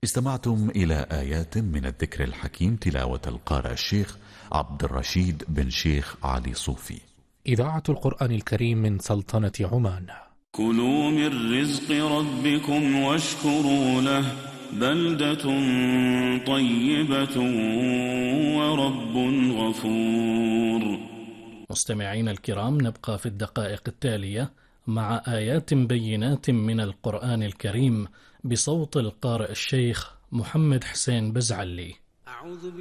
استمعتم إلى آيات من الذكر الحكيم، تلاوة القارئ الشيخ عبد الرشيد بن شيخ علي صوفي. إذاعة القرآن الكريم من سلطنة عمان. كلوا من رزق ربكم واشكروا له، بلدة طيبة ورب غفور. مستمعين الكرام، نبقى في الدقائق التالية مع آيات بينات من القرآن الكريم بصوت القارئ الشيخ محمد حسين بزعلي.